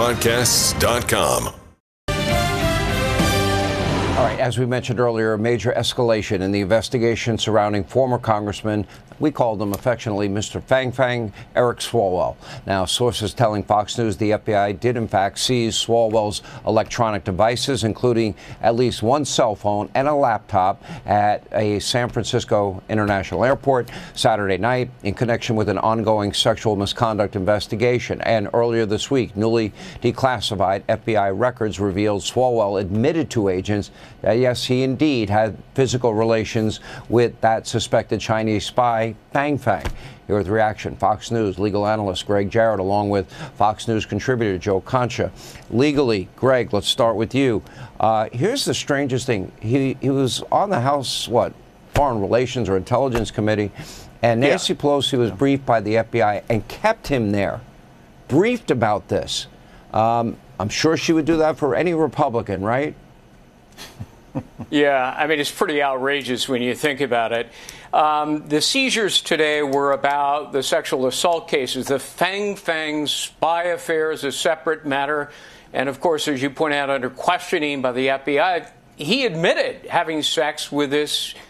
WTOPodcasts.com. All right, as we mentioned earlier, a major escalation in the investigation surrounding former Congressman, we called him affectionately Mr. Fang Fang, Eric Swalwell. Now, sources telling Fox News the FBI did in fact seize Swalwell's electronic devices, including at least one cell phone and a laptop at a San Francisco International Airport Saturday night in connection with an ongoing sexual misconduct investigation. And earlier this week, newly declassified FBI records revealed Swalwell admitted to agents that, yes, he indeed had physical relations with that suspected Chinese spy, Fang Fang. Here with reaction, Fox News legal analyst Greg Jarrett, along with Fox News contributor Joe Concha. Legally, Greg, let's start with you. Here's the strangest thing. He was on the House, Foreign Relations or Intelligence Committee, and Nancy Pelosi was briefed by the FBI and kept him there, briefed about this. I'm sure she would do that for any Republican, right? Yeah, I mean, it's pretty outrageous when you think about it. The seizures today were about the sexual assault cases. The Fang Fang spy affair is a separate matter. And of course, as you point out, under questioning by the FBI, he admitted having sex with this